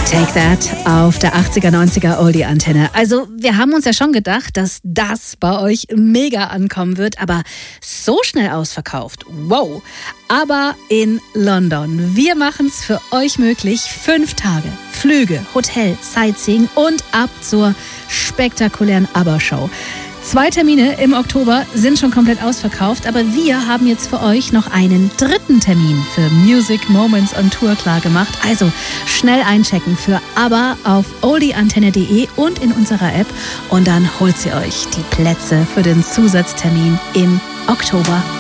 Take That auf der 80er, 90er Oldie-Antenne. Also wir haben uns ja schon gedacht, dass das bei euch mega ankommen wird, aber so schnell ausverkauft. Wow! Aber in London. Wir machen es für euch möglich. 5 Tage, Flüge, Hotel, Sightseeing und ab zur spektakulären ABBA-Show. 2 Termine im Oktober sind schon komplett ausverkauft, aber wir haben jetzt für euch noch einen 3. Termin für Music Moments on Tour klar gemacht. Also schnell einchecken für ABBA auf oldieantenne.de und in unserer App und dann holt sie euch die Plätze für den Zusatztermin im Oktober.